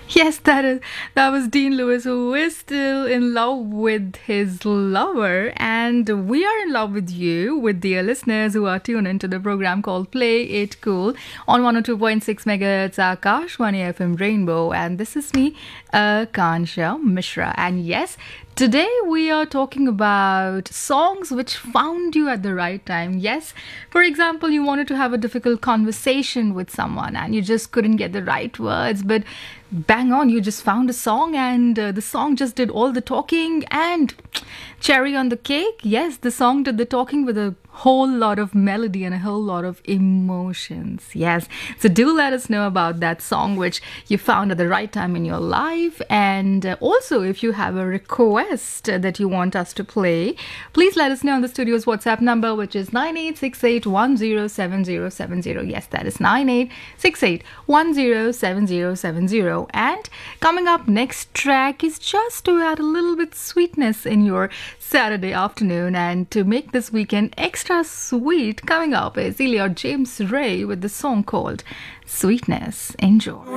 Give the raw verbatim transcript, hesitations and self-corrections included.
Yes, that is that was Dean Lewis, who is still in love with his lover, and we are in love with you, with dear listeners who are tuned into the program called Play It Cool on one oh two point six megahertz Akashvani F M Rainbow, and this is me, Akansha Mishra, and yes. Today we are talking about songs which found you at the right time. Yes, for example, you wanted to have a difficult conversation with someone and you just couldn't get the right words, but bang on, you just found a song and uh, the song just did all the talking, and cherry on the cake, yes, the song did the talking with a whole lot of melody and a whole lot of emotions. Yes, so do let us know about that song which you found at the right time in your life, and uh, also if you have a request that you want us to play, please let us know on the studio's WhatsApp number, which is nine eight six eight one zero seven zero seven zero. Yes, that is nine eight six eight one zero seven zero seven zero. And coming up, next track is just to add a little bit sweetness in your Saturday afternoon, and to make this weekend extra sweet, coming up is Elliot James Ray with the song called Sweetness. Enjoy.